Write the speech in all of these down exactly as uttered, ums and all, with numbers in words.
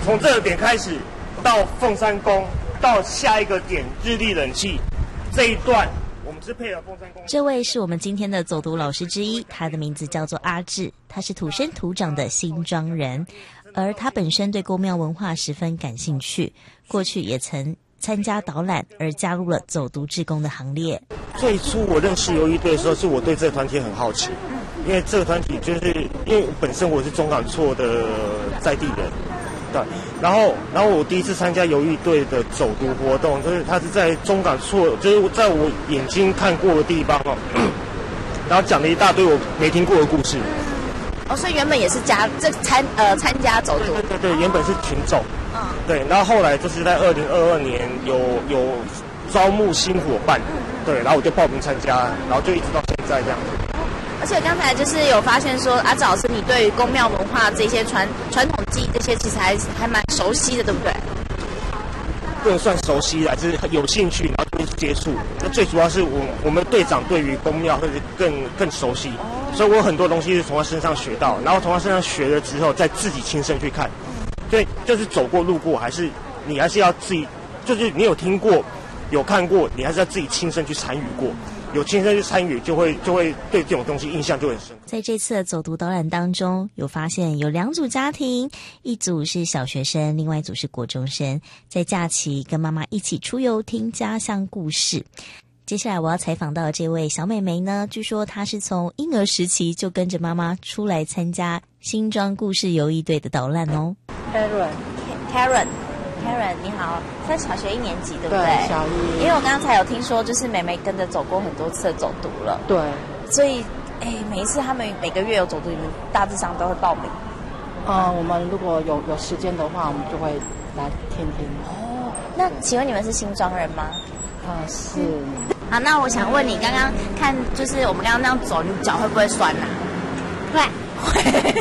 从这个点开始到凤山宫，到下一个点日立冷气这一段，我们是配合凤山宫。 这位是我们今天的走读老师之一，他的名字叫做阿志，他是土生土长的新庄人，而他本身对宫庙文化十分感兴趣，过去也曾参加导览而加入了走读志工的行列。 最初我认识游艺队的时候，是我对这个团体很好奇，因为这个团体就是因为本身我是中港厝的在地人，对，然后然后我第一次参加游艺队的走读活动，就是他是在中港厝，就是在我眼睛看过的地方哦，然后讲了一大堆我没听过的故事。 哦，所以原本也是加这参呃参加走读。 对对对，原本是群众。嗯。对，然后后来就是在二零二二年有有招募新伙伴，对，然后我就报名参加，然后就一直到现在这样。 而且刚才就是有发现说，阿志老师你对于宫庙文化这些传传统技艺这些其实还还蛮熟悉的，对不对？ 不能算熟悉，还是有兴趣，然后就接触。那最主要是我我们队长对于宫庙会更更熟悉，所以我有很多东西是从他身上学到，然后从他身上学了之后，再自己亲身去看。所以就是走过路过，还是你还是要自己，就是你有听过、有看过，你还是要自己亲身去参与过。有亲身去参与，就会就会对这种东西印象就很深刻。 在这次的走读导览当中，有发现有两组家庭，一组是小学生，另外一组是国中生，在假期跟妈妈一起出游听家乡故事。接下来我要采访到的这位小妹妹呢，据说她是从婴儿时期就跟着妈妈出来参加新庄故事游艺队的导览哦。 Karen Karen Karen 你好，在小学一年级对不对？ 对，小一。 因为我刚才有听说，就是妹妹跟着走过很多次的走读了。 对。 所以，哎，每一次他们每个月有走读，你们大致上都会报名。 呃，我们如果有有时间的话，我们就会来听听。 哦，那请问你们是新庄人吗？ 啊、呃，是。 好，那我想问你，刚刚看就是我们刚刚那样走，你脚会不会酸啊？ 会。 会，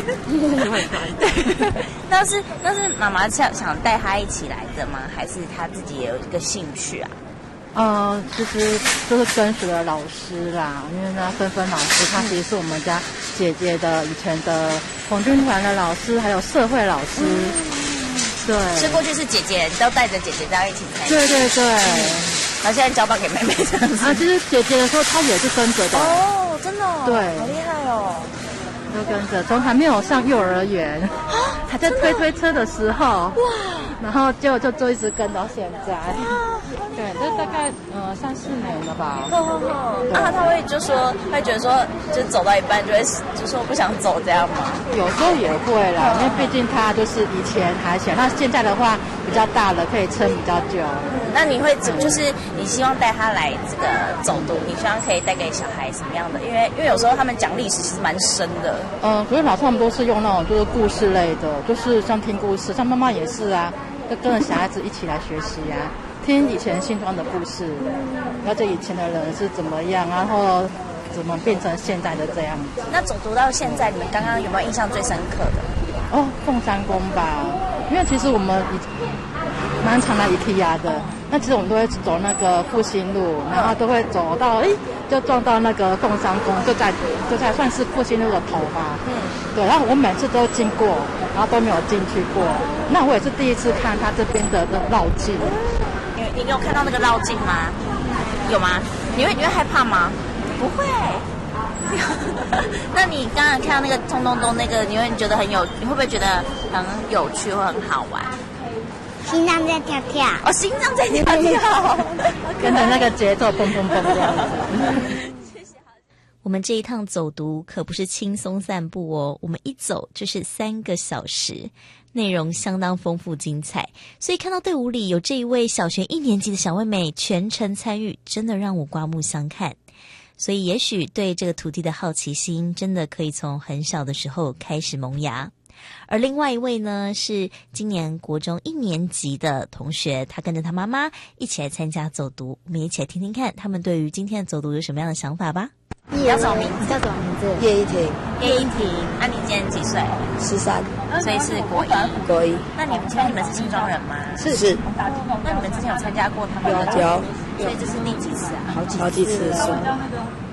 对，那是那是妈妈想想带他一起来的吗？还是他自己也有一个兴趣啊？ 呃，其实就是跟随了老师啦，因为呢，芬芬老师她其实是我们家姐姐的以前的童军团的老师，还有社会老师。嗯、对， 所以过去是姐姐都带着姐姐这样一起参加。 对对对。 然后现在交棒给妹妹这样子。 啊，其实姐姐的时候她也是跟着的。 哦，真的、哦。 对。 好厉害哦。 都跟着，从还没有上幼儿园，还在推推车的时候，哇，然后就就就一直跟到现在，对，这大概呃三四年了吧。 呵呵呵，啊，他会就说会觉得说，就走到一半就会就说不想走这样吗？ 有时候也会啦，因为毕竟他就是以前还小，那现在的话比较大了，可以撑比较久。 那你会就是你希望带他来这个走读，你希望可以带给小孩什么样的？因为因为有时候他们讲历史其实蛮深的。 嗯、呃，所以老师他们都是用那种就是故事类的，就是像听故事，像妈妈也是啊，就跟着小孩子一起来学习啊，听以前新庄的故事，了解以前的人是怎么样，然后怎么变成现在的这样子。 那走读到现在，你们刚刚有没有印象最深刻的？ 哦，凤山宫吧，因为其实我们蛮常来宜提亚的，那其实我们都会走那个复兴路，然后都会走到哎，就撞到那个凤山宫，就在就在算是复兴路的头吧。嗯，对，然后我每次都经过，然后都没有进去过。那我也是第一次看他这边的绕境。 你你有看到那个绕境吗？有吗？你会你会害怕吗？不会。那你刚刚看到那个冲咚咚那个，你会觉得很有，你会不会觉得很有趣或很好玩？ 心脏在跳跳， 哦，心脏在跳跳， 跟着那个节奏砰砰砰这样子。 我们这一趟走读可不是轻松散步哦，我们一走就是三个小时，内容相当丰富精彩。所以看到队伍里有这一位小学一年级的小妹妹全程参与，真的让我刮目相看。所以也许对这个土地的好奇心真的可以从很小的时候开始萌芽。而另外一位呢，是今年国中一年级的同学，他跟着他妈妈一起来参加走读，我们一起来听听看他们对于今天的走读有什么样的想法吧。 你叫什么名字？ 叫什么名字？ 叶一婷。 叶一婷，那、啊、你今年几岁？ 十三。 所以是国一。 国一。 那你们今天你们是新庄人吗？ 是是。 那你们之前有参加过他们的？ 有有。 所以这是第几次啊？ 好几好几次是。